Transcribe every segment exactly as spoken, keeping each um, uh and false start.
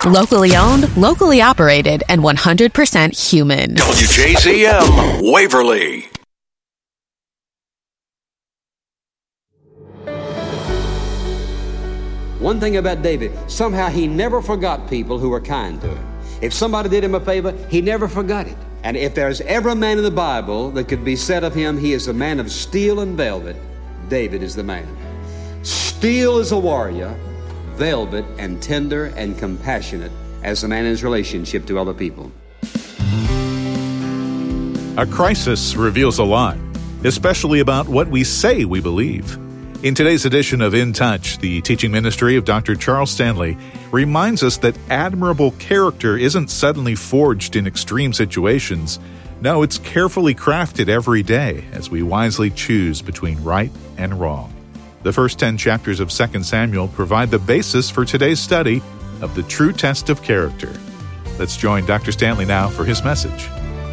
Locally owned, locally operated, and one hundred percent human. W J Z M, Waverly. One thing about David, somehow he never forgot people who were kind to him. If somebody did him a favor, he never forgot it. And if there's ever a man in the Bible that could be said of him, he is a man of steel and velvet, David is the man. Steel as a warrior, velvet and tender and compassionate as a man in his relationship to other people. A crisis reveals a lot, especially about what we say we believe. In today's edition of In Touch, the teaching ministry of Doctor Charles Stanley reminds us that admirable character isn't suddenly forged in extreme situations. No, it's carefully crafted every day as we wisely choose between right and wrong. The first ten chapters of Second Samuel provide the basis for today's study of the true test of character. Let's join Doctor Stanley now for his message.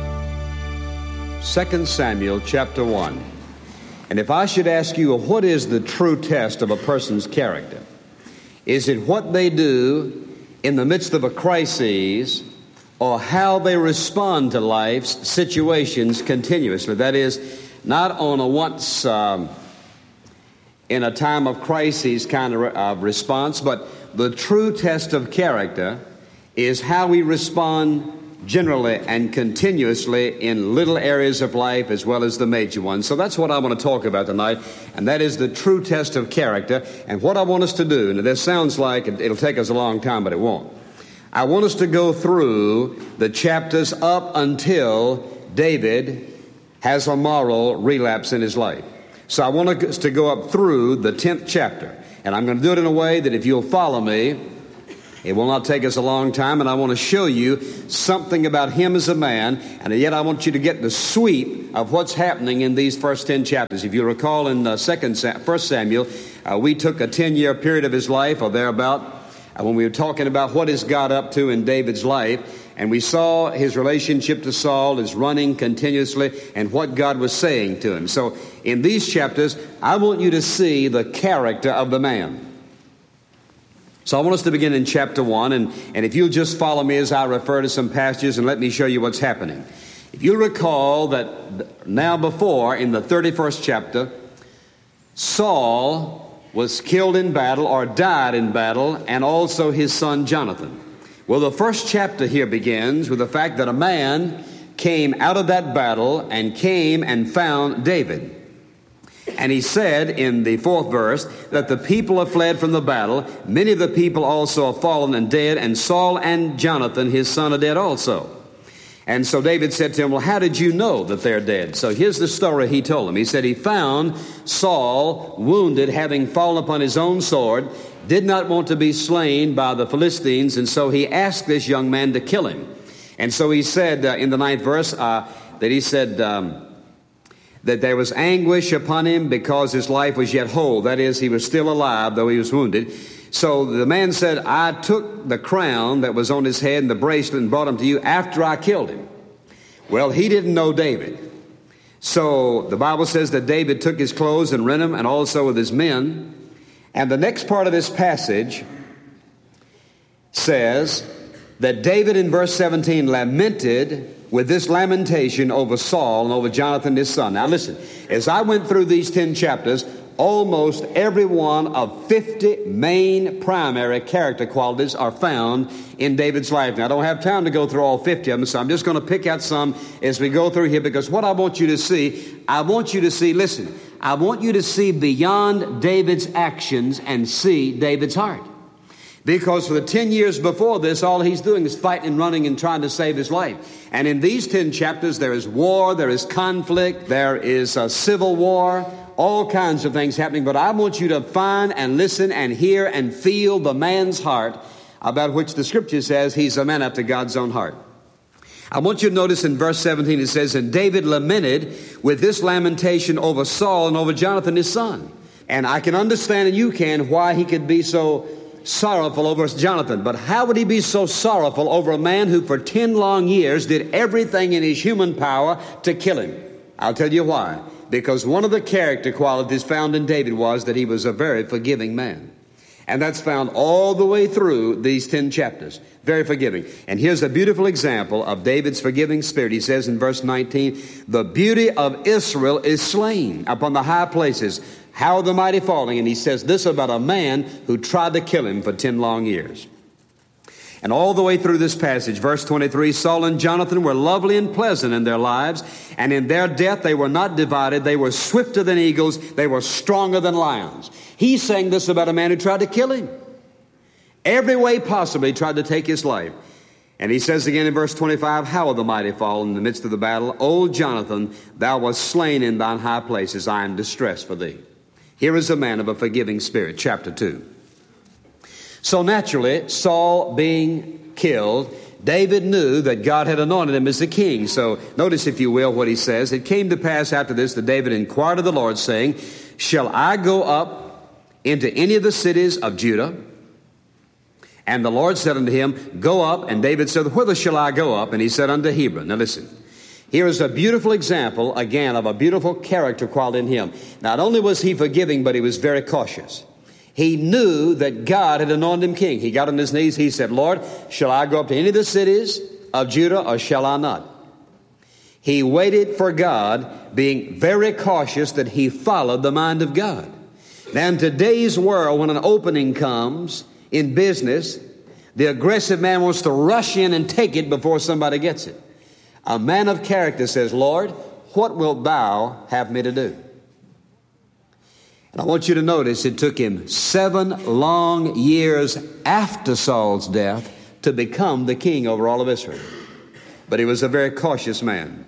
Second Samuel chapter one. And if I should ask you, what is the true test of a person's character? Is it what they do in the midst of a crisis, or how they respond to life's situations continuously? That is, not on a once um, in a time of crisis kind of uh, response, but the true test of character is how we respond generally and continuously in little areas of life as well as the major ones. So that's what I want to talk about tonight, and that is the true test of character. And what I want us to do, and this sounds like it'll take us a long time, but it won't. I want us to go through the chapters up until David has a moral relapse in his life. So I want us to go up through the tenth chapter, and I'm going to do it in a way that if you'll follow me, it will not take us a long time, and I want to show you something about him as a man, and yet I want you to get the sweep of what's happening in these first ten chapters. If you recall in uh, Second Sam- First Samuel, uh, we took a ten-year period of his life, or thereabout, uh, when we were talking about what is God up to in David's life, and we saw his relationship to Saul is running continuously, and what God was saying to him. So in these chapters, I want you to see the character of the man. So I want us to begin in chapter one, and, and if you'll just follow me as I refer to some passages and let me show you what's happening. If you'll recall that now before, in the thirty-first chapter, Saul was killed in battle or died in battle, and also his son Jonathan. Well, the first chapter here begins with the fact that a man came out of that battle and came and found David. And he said in the fourth verse that the people have fled from the battle. Many of the people also have fallen and dead, and Saul and Jonathan, his son, are dead also. And so David said to him, well, how did you know that they're dead? So here's the story he told him. He said he found Saul wounded, having fallen upon his own sword, did not want to be slain by the Philistines, and so he asked this young man to kill him. And so he said uh, in the ninth verse uh, that he said... Um, that there was anguish upon him because his life was yet whole. That is, he was still alive, though he was wounded. So the man said, I took the crown that was on his head and the bracelet and brought them to you after I killed him. Well, he didn't know David. So the Bible says that David took his clothes and rent them, and also with his men. And the next part of this passage says that David in verse seventeen lamented with this lamentation over Saul and over Jonathan his son. Now listen, as I went through these ten chapters, almost every one of fifty main primary character qualities are found in David's life. Now I don't have time to go through all fifty of them, so I'm just going to pick out some as we go through here, because what I want you to see, I want you to see, listen, I want you to see beyond David's actions and see David's heart. Because for the ten years before this, all he's doing is fighting and running and trying to save his life. And in these ten chapters, there is war, there is conflict, there is a civil war, all kinds of things happening. But I want you to find and listen and hear and feel the man's heart, about which the Scripture says he's a man after God's own heart. I want you to notice in verse seventeen, it says, and David lamented with this lamentation over Saul and over Jonathan his son. And I can understand, and you can, why he could be so sorrowful over Jonathan. But how would he be so sorrowful over a man who for ten long years did everything in his human power to kill him? I'll tell you why. Because one of the character qualities found in David was that he was a very forgiving man. And that's found all the way through these ten chapters. Very forgiving. And here's a beautiful example of David's forgiving spirit. He says in verse nineteen, the beauty of Israel is slain upon the high places. How are the mighty falling? And he says this about a man who tried to kill him for ten long years. And all the way through this passage, verse twenty-three, Saul and Jonathan were lovely and pleasant in their lives, and in their death they were not divided. They were swifter than eagles. They were stronger than lions. He's saying this about a man who tried to kill him. Every way possible he tried to take his life. And he says again in verse twenty-five, how are the mighty fallen in the midst of the battle? O Jonathan, thou wast slain in thine high places. I am distressed for thee. Here is a man of a forgiving spirit, chapter two. So naturally, Saul being killed, David knew that God had anointed him as the king. So notice, if you will, what he says. It came to pass after this that David inquired of the Lord, saying, shall I go up into any of the cities of Judah? And the Lord said unto him, go up. And David said, whither shall I go up? And he said, unto Hebron. Now listen, here is a beautiful example, again, of a beautiful character quality in him. Not only was he forgiving, but he was very cautious. He knew that God had anointed him king. He got on his knees. He said, Lord, shall I go up to any of the cities of Judah, or shall I not? He waited for God, being very cautious that he followed the mind of God. Now, in today's world, when an opening comes in business, the aggressive man wants to rush in and take it before somebody gets it. A man of character says, Lord, what wilt thou have me to do? And I want you to notice it took him seven long years after Saul's death to become the king over all of Israel. But he was a very cautious man.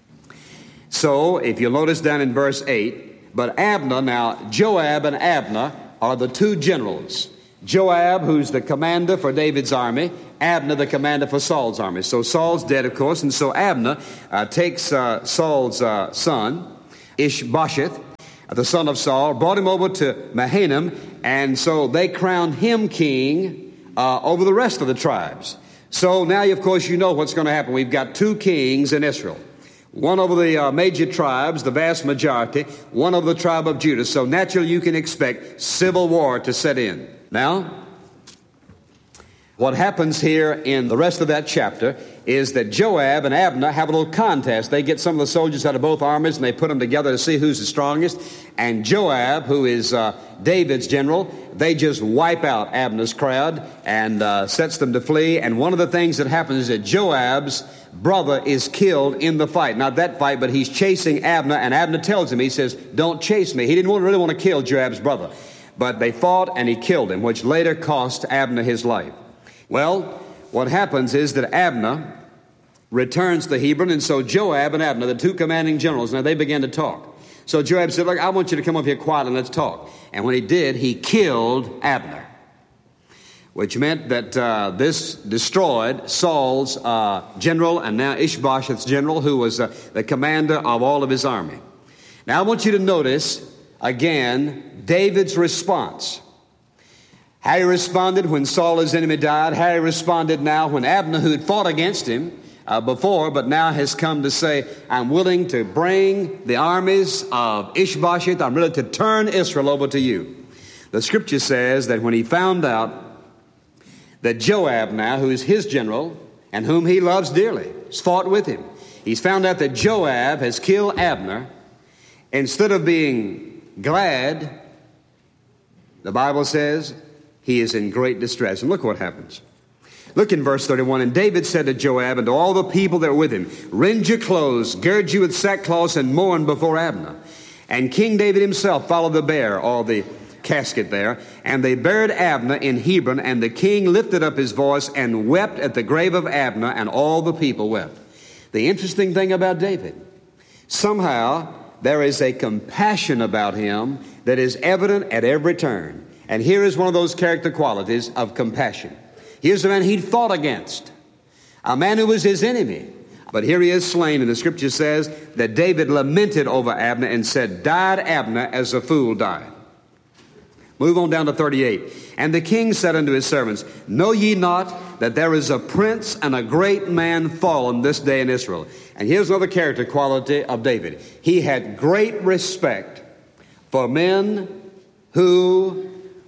So, if you'll notice down in verse eight, but Abner, now Joab and Abner are the two generals. Joab, who's the commander for David's army, Abner, the commander for Saul's army. So Saul's dead, of course, and so Abner uh, takes uh, Saul's uh, son, Ishbosheth, the son of Saul, brought him over to Mahanaim, and so they crowned him king uh, over the rest of the tribes. So now, of course, you know what's going to happen. We've got two kings in Israel. One over the uh, major tribes, the vast majority, one over the tribe of Judah. So naturally you can expect civil war to set in. Now, what happens here in the rest of that chapter is that Joab and Abner have a little contest. They get some of the soldiers out of both armies and they put them together to see who's the strongest. And Joab, who is uh, David's general, they just wipe out Abner's crowd and uh, sets them to flee. And one of the things that happens is that Joab's brother is killed in the fight. Not that fight, but he's chasing Abner, and Abner tells him, he says, don't chase me. He didn't want, really want to kill Joab's brother. But they fought and he killed him, which later cost Abner his life. Well, what happens is that Abner returns to Hebron, and so Joab and Abner, the two commanding generals, now they began to talk. So Joab said, look, I want you to come up here quietly and let's talk. And when he did, he killed Abner, which meant that uh, this destroyed Saul's uh, general and now Ishbosheth's general, who was uh, the commander of all of his army. Now I want you to notice, again, David's response. How he responded when Saul, his enemy, died. How he responded now when Abner, who had fought against him uh, before, but now has come to say, I'm willing to bring the armies of Ishbosheth. I'm willing to turn Israel over to you. The scripture says that when he found out that Joab now, who is his general and whom he loves dearly, has fought with him, he's found out that Joab has killed Abner. Instead of being glad, the Bible says, he is in great distress. And look what happens. Look in verse thirty-one. And David said to Joab and to all the people that were with him, rend your clothes, gird you with sackcloth, and mourn before Abner. And King David himself followed the bier, or the casket there, and they buried Abner in Hebron, and the king lifted up his voice and wept at the grave of Abner, and all the people wept. The interesting thing about David, somehow there is a compassion about him that is evident at every turn. And here is one of those character qualities of compassion. Here's a man he'd fought against, a man who was his enemy. But here he is slain, and the scripture says that David lamented over Abner and said, died Abner as a fool died. Move on down to thirty-eight. And the king said unto his servants, know ye not that there is a prince and a great man fallen this day in Israel? And here's another character quality of David. He had great respect for men who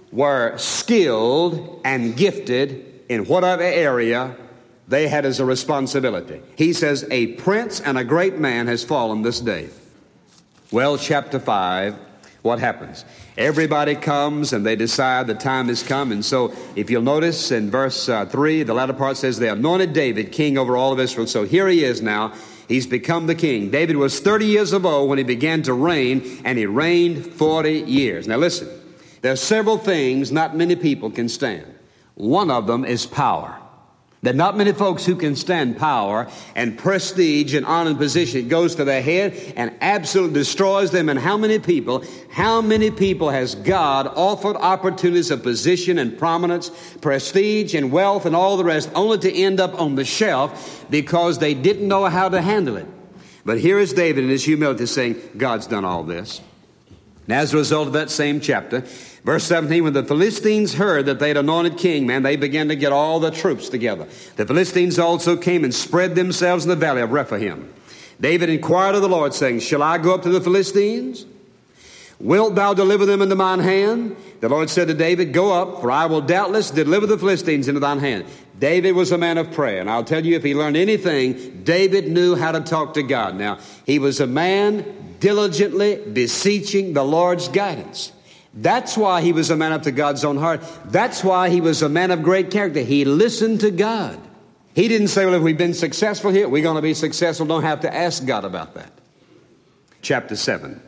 were skilled and gifted in whatever area they had as a responsibility. He says, a prince and a great man has fallen this day. Well, chapter five, what happens? Everybody comes and they decide the time has come. And so if you'll notice in verse uh, three, the latter part says they anointed David king over all of Israel. So here he is now. He's become the king. David was thirty years of old when he began to reign, and he reigned forty years. Now listen, there are several things not many people can stand. One of them is power. There are not many folks who can stand power and prestige and honor and position. It goes to their head and absolutely destroys them. And how many people, how many people has God offered opportunities of position and prominence, prestige and wealth and all the rest, only to end up on the shelf because they didn't know how to handle it? But here is David in his humility saying, God's done all this. And as a result of that same chapter, verse seventeen, when the Philistines heard that they had anointed king, man, they began to get all the troops together. The Philistines also came and spread themselves in the valley of Rephaim. David inquired of the Lord, saying, shall I go up to the Philistines? Wilt thou deliver them into mine hand? The Lord said to David, go up, for I will doubtless deliver the Philistines into thine hand. David was a man of prayer, and I'll tell you, if he learned anything, David knew how to talk to God. Now, he was a man diligently beseeching the Lord's guidance. That's why he was a man after God's own heart. That's why he was a man of great character. He listened to God. He didn't say, well, if we've been successful here, we're going to be successful. Don't have to ask God about that. Chapter seven.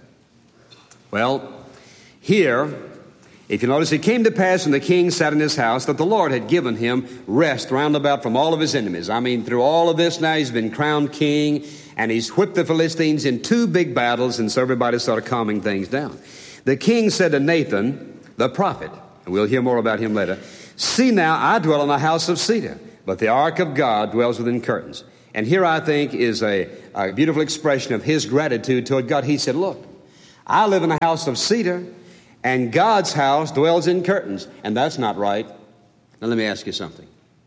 Well, here, if you notice, it came to pass when the king sat in his house that the Lord had given him rest round about from all of his enemies. I mean, through all of this now, he's been crowned king, and he's whipped the Philistines in two big battles, and so everybody started calming things down. The king said to Nathan, the prophet, and we'll hear more about him later, see now, I dwell in a house of cedar, but the ark of God dwells within curtains. And here I think is a, a beautiful expression of his gratitude toward God. He said, look, I live in a house of cedar, and God's house dwells in curtains. And that's not right. Now let me ask you something.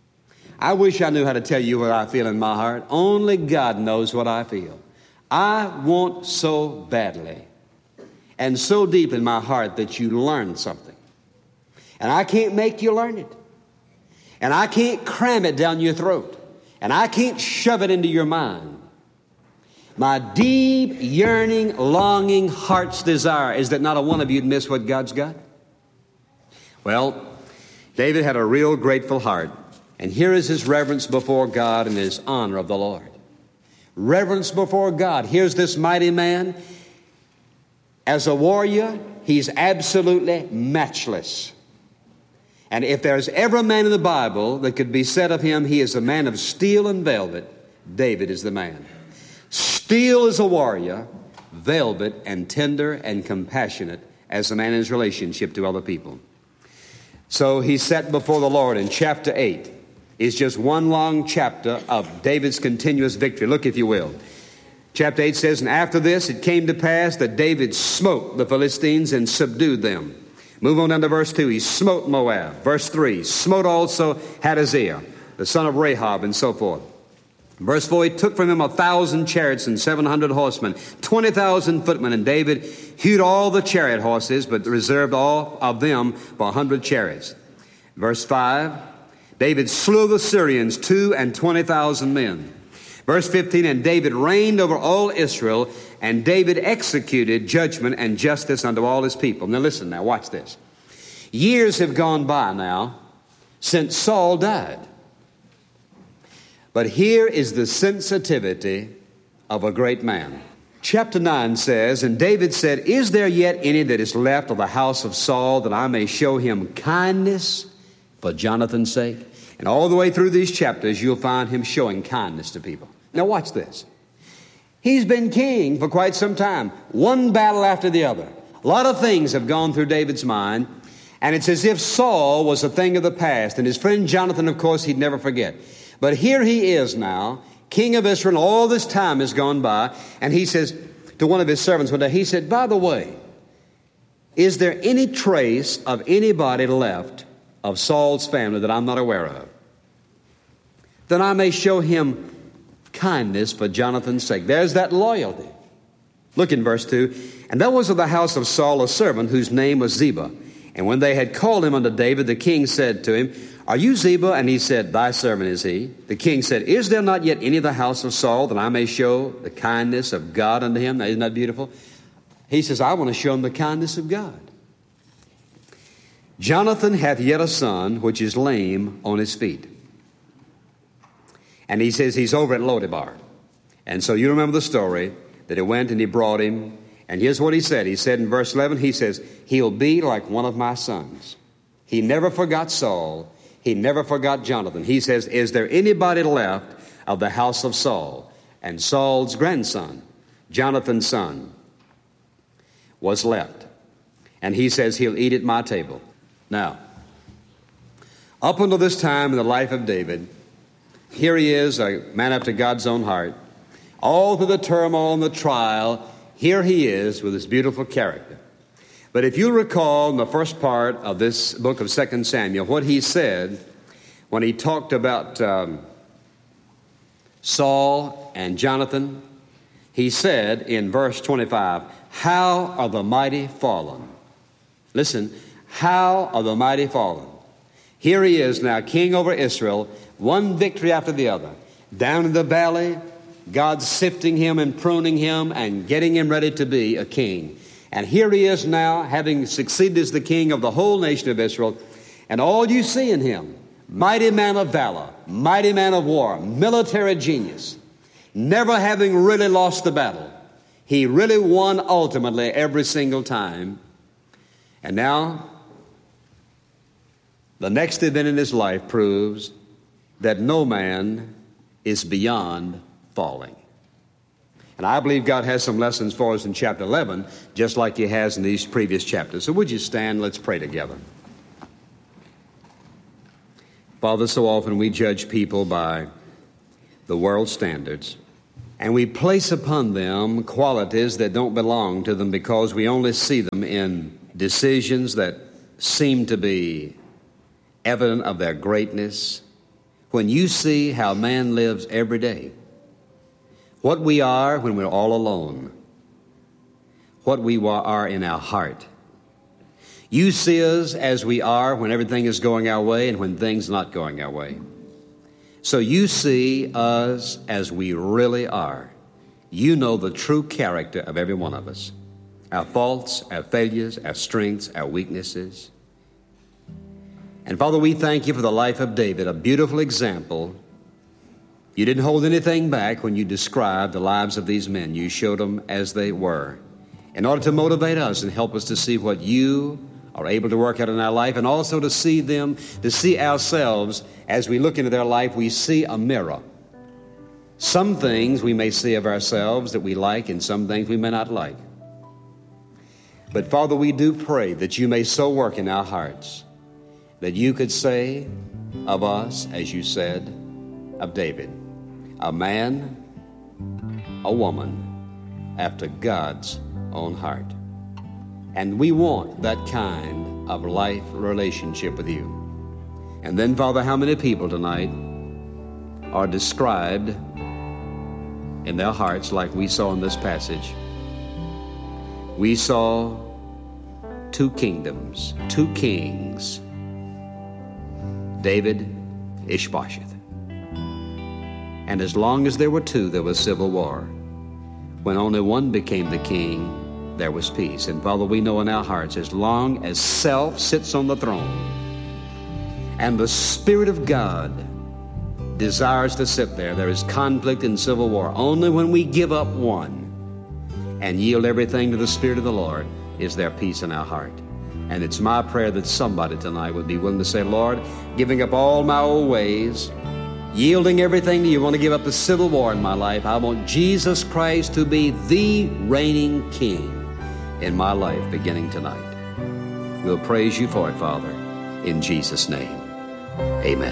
I wish I knew how to tell you what I feel in my heart. Only God knows what I feel. I want so badly and so deep in my heart that you learn something. And I can't make you learn it. And I can't cram it down your throat. And I can't shove it into your mind. My deep, yearning, longing heart's desire is that not a one of you'd miss what God's got. Well, David had a real grateful heart. And here is his reverence before God and his honor of the Lord. Reverence before God. Here's this mighty man. As a warrior, he's absolutely matchless. And if there's ever a man in the Bible that could be said of him, he is a man of steel and velvet, David is the man. Steel as a warrior, velvet and tender and compassionate as a man in his relationship to other people. So he sat before the Lord, in chapter eight is just one long chapter of David's continuous victory. Look, if you will. Chapter eight says, and after this it came to pass that David smote the Philistines and subdued them. Move on down to verse two. He smote Moab. Verse three, smote also Hadaziah, the son of Rahab, and so forth. Verse four, he took from him a thousand chariots and seven hundred horsemen, twenty thousand footmen, and David hewed all the chariot horses, but reserved all of them for a hundred chariots. Verse five, David slew the Syrians, two and twenty thousand men. Verse fifteen, and David reigned over all Israel, and David executed judgment and justice unto all his people. Now listen, now watch this. Years have gone by now since Saul died. But here is the sensitivity of a great man. Chapter nine says, and David said, is there yet any that is left of the house of Saul, that I may show him kindness for Jonathan's sake? And all the way through these chapters, you'll find him showing kindness to people. Now watch this. He's been king for quite some time. One battle after the other. A lot of things have gone through David's mind. And it's as if Saul was a thing of the past. And his friend Jonathan, of course, he'd never forget. But here he is now, king of Israel. All this time has gone by. And he says to one of his servants one day, he said, by the way, is there any trace of anybody left of Saul's family that I'm not aware of, that I may show him kindness for Jonathan's sake? There's that loyalty. Look in verse two. And there was of the house of Saul a servant whose name was Ziba. And when they had called him unto David, the king said to him, Are you Ziba? And he said, Thy servant is he. The king said, Is there not yet any of the house of Saul, that I may show the kindness of God unto him? Now, isn't that beautiful? He says, I want to show him the kindness of God. Jonathan hath yet a son, which is lame on his feet. And he says he's over at Lodebar. And so you remember the story, that he went and he brought him. And here's what he said. He said in verse eleven, he says, He'll be like one of my sons. He never forgot Saul. He never forgot Jonathan. He says, Is there anybody left of the house of Saul? And Saul's grandson, Jonathan's son, was left. And he says, He'll eat at my table. Now, up until this time in the life of David, here he is, a man after God's own heart. All through the turmoil and the trial, here he is with his beautiful character. But if you recall in the first part of this book of Second Samuel, what he said when he talked about um, Saul and Jonathan, he said in verse twenty-five, How are the mighty fallen? Listen, how are the mighty fallen? Here he is now, king over Israel, one victory after the other. Down in the valley, God's sifting him and pruning him and getting him ready to be a king. And here he is now, having succeeded as the king of the whole nation of Israel. And all you see in him, mighty man of valor, mighty man of war, military genius, never having really lost the battle. He really won ultimately every single time. And now, the next event in his life proves that no man is beyond falling. And I believe God has some lessons for us in chapter eleven, just like he has in these previous chapters. So would you stand? Let's pray together. Father, so often we judge people by the world's standards, and we place upon them qualities that don't belong to them because we only see them in decisions that seem to be evident of their greatness. When you see how man lives every day, what we are when we're all alone, what we are in our heart. You see us as we are when everything is going our way and when things are not going our way. So you see us as we really are. You know the true character of every one of us, our faults, our failures, our strengths, our weaknesses. And Father, we thank you for the life of David, a beautiful example. You didn't hold anything back when you described the lives of these men. You showed them as they were in order to motivate us and help us to see what you are able to work out in our life, and also to see them, to see ourselves as we look into their life. We see a mirror. Some things we may see of ourselves that we like, and some things we may not like. But Father, we do pray that you may so work in our hearts that you could say of us, as you said of David, a man, a woman after God's own heart. And we want that kind of life relationship with you. And then, Father, how many people tonight are described in their hearts like we saw in this passage? We saw two kingdoms, two kings, David, Ishbosheth. And as long as there were two, there was civil war. When only one became the king, there was peace. And Father, we know in our hearts, as long as self sits on the throne and the Spirit of God desires to sit there, there is conflict and civil war. Only when we give up one and yield everything to the Spirit of the Lord is there peace in our heart. And it's my prayer that somebody tonight would be willing to say, Lord, giving up all my old ways, yielding everything to you, want to give up the civil war in my life. I want Jesus Christ to be the reigning King in my life beginning tonight. We'll praise you for it, Father, in Jesus' name. Amen.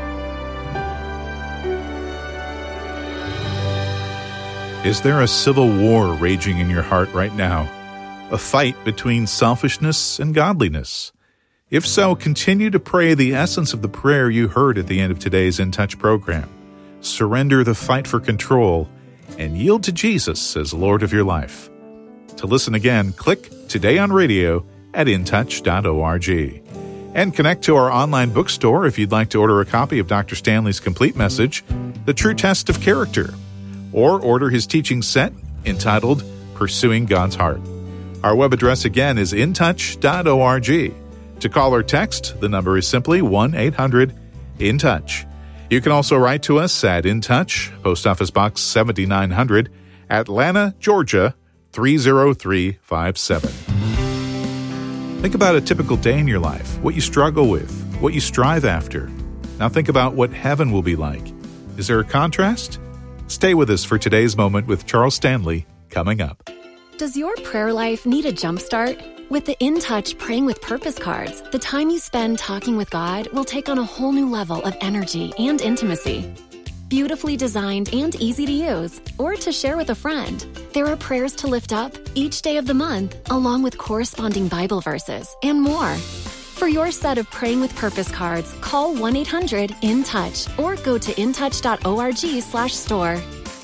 Is there a civil war raging in your heart right now? A fight between selfishness and godliness? If so, continue to pray the essence of the prayer you heard at the end of today's In Touch program. Surrender the fight for control and yield to Jesus as Lord of your life. To listen again, click Today on Radio at in touch dot org. And connect to our online bookstore if you'd like to order a copy of Doctor Stanley's complete message, The True Test of Character, or order his teaching set entitled Pursuing God's Heart. Our web address again is in touch dot org. To call or text, the number is simply one eight hundred in touch. You can also write to us at In Touch, Post Office Box seventy-nine hundred, Atlanta, Georgia, three oh three five seven. Think about a typical day in your life, what you struggle with, what you strive after. Now think about what heaven will be like. Is there a contrast? Stay with us for today's moment with Charles Stanley coming up. Does your prayer life need a jumpstart? With the In Touch Praying with Purpose cards, the time you spend talking with God will take on a whole new level of energy and intimacy. Beautifully designed and easy to use, or to share with a friend, there are prayers to lift up each day of the month, along with corresponding Bible verses and more. For your set of Praying with Purpose cards, call one eight hundred in touch or go to in touch dot org slash store.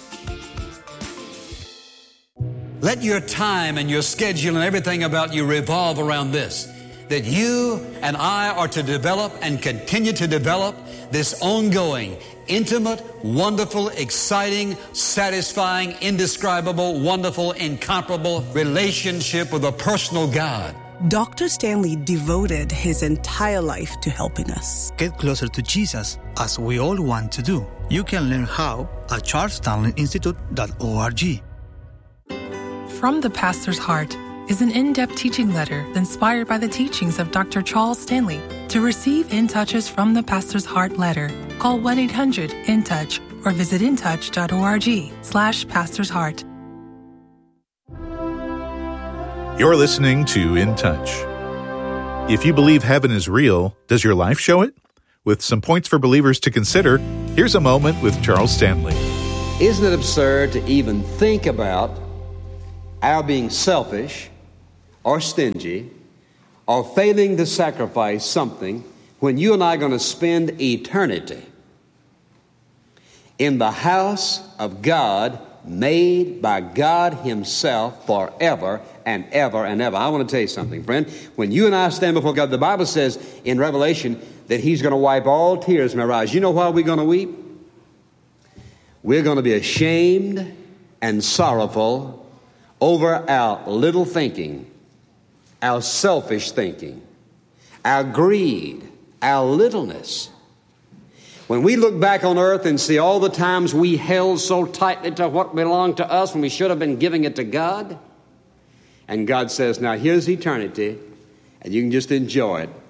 Let your time and your schedule and everything about you revolve around this, that you and I are to develop and continue to develop this ongoing, intimate, wonderful, exciting, satisfying, indescribable, wonderful, incomparable relationship with a personal God. Doctor Stanley devoted his entire life to helping us get closer to Jesus, as we all want to do. You can learn how at charles stanley institute dot org. From the Pastor's Heart is an in-depth teaching letter inspired by the teachings of Doctor Charles Stanley. To receive In Touches from the Pastor's Heart letter, call one eight hundred in touch or visit in touch dot org slash Pastor's Heart. You're listening to In Touch. If you believe heaven is real, does your life show it? With some points for believers to consider, here's a moment with Charles Stanley. Isn't it absurd to even think about our being selfish or stingy or failing to sacrifice something when you and I are going to spend eternity in the house of God, made by God Himself forever and ever and ever? I want to tell you something, friend. When you and I stand before God, the Bible says in Revelation that He's going to wipe all tears from our eyes. You know why we're going to weep? We're going to be ashamed and sorrowful over our little thinking, our selfish thinking, our greed, our littleness. When we look back on earth and see all the times we held so tightly to what belonged to us when we should have been giving it to God, and God says, now here's eternity, and you can just enjoy it,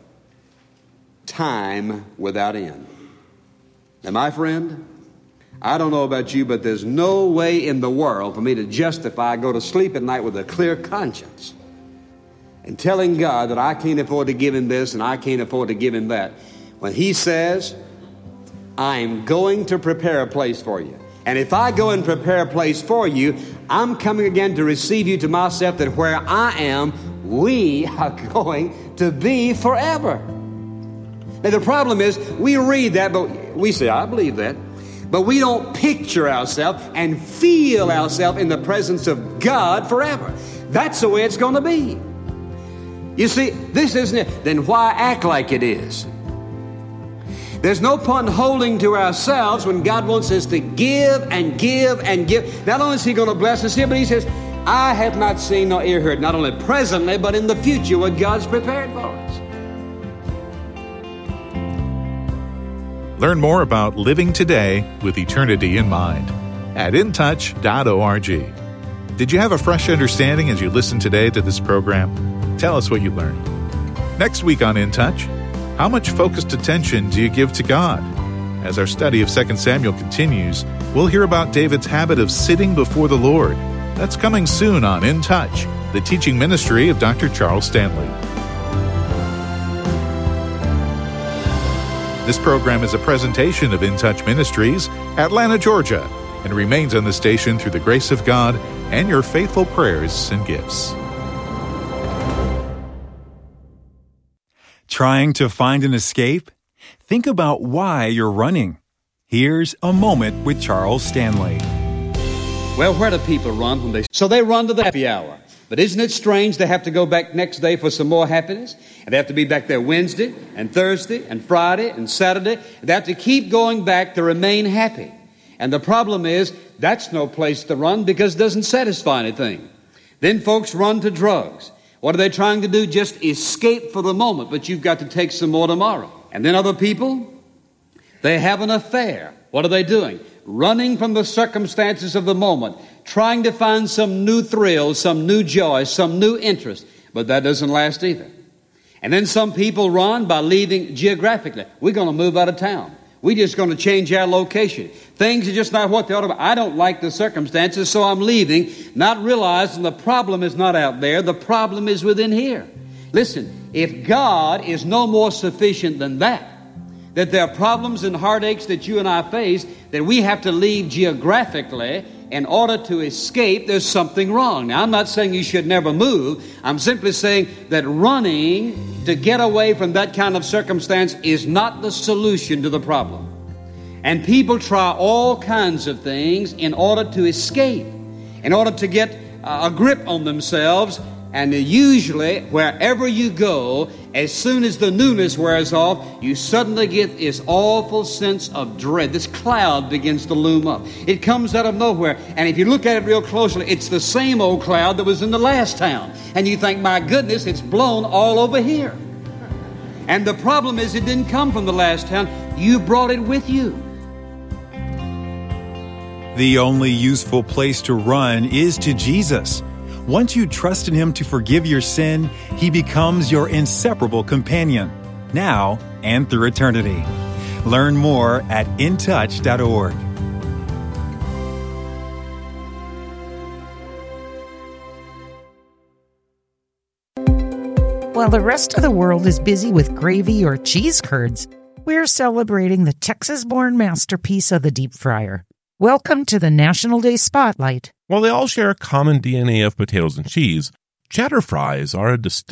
time without end. Now, my friend, I don't know about you, but there's no way in the world for me to justify go to sleep at night with a clear conscience and telling God that I can't afford to give Him this and I can't afford to give Him that. When He says, I'm going to prepare a place for you. And if I go and prepare a place for you, I'm coming again to receive you to myself, that where I am, we are going to be forever. Now, the problem is, we read that, but we say, I believe that. But we don't picture ourselves and feel ourselves in the presence of God forever. That's the way it's going to be. You see, this isn't it. Then why act like it is? There's no point holding to ourselves when God wants us to give and give and give. Not only is He going to bless us here, but He says, I have not seen nor ear heard, not only presently, but in the future, what God's prepared for us. Learn more about living today with eternity in mind at in touch dot org. Did you have a fresh understanding as you listened today to this program? Tell us what you learned. Next week on In Touch, how much focused attention do you give to God? As our study of Second Samuel continues, we'll hear about David's habit of sitting before the Lord. That's coming soon on In Touch, the teaching ministry of Doctor Charles Stanley. This program is a presentation of In Touch Ministries, Atlanta, Georgia, and remains on the station through the grace of God and your faithful prayers and gifts. Trying to find an escape? Think about why you're running. Here's a moment with Charles Stanley. Well, where do people run when they... So they run to the happy hour. But isn't it strange they have to go back next day for some more happiness? And they have to be back there Wednesday and Thursday and Friday and Saturday. They have to keep going back to remain happy. And the problem is, that's no place to run because it doesn't satisfy anything. Then folks run to drugs. What are they trying to do? Just escape for the moment, but you've got to take some more tomorrow. And then other people, they have an affair. What are they doing? Running from the circumstances of the moment, trying to find some new thrill, some new joy, some new interest. But that doesn't last either. And then some people run by leaving geographically. We're going to move out of town. We're just going to change our location. Things are just not what they ought to be. I don't like the circumstances, so I'm leaving, not realizing the problem is not out there. The problem is within here. Listen, if God is no more sufficient than that, that there are problems and heartaches that you and I face that we have to leave geographically in order to escape, there's something wrong. Now, I'm not saying you should never move. I'm simply saying that running to get away from that kind of circumstance is not the solution to the problem. And people try all kinds of things in order to escape, in order to get a grip on themselves. And usually, wherever you go, as soon as the newness wears off, you suddenly get this awful sense of dread. This cloud begins to loom up. It comes out of nowhere. And if you look at it real closely, it's the same old cloud that was in the last town. And you think, my goodness, it's blown all over here. And the problem is, it didn't come from the last town. You brought it with you. The only useful place to run is to Jesus. Once you trust in Him to forgive your sin, He becomes your inseparable companion, now and through eternity. Learn more at in touch dot org. While the rest of the world is busy with gravy or cheese curds, we're celebrating the Texas-born masterpiece of the deep fryer. Welcome to the National Day Spotlight. While they all share a common D N A of potatoes and cheese, cheddar fries are a distinct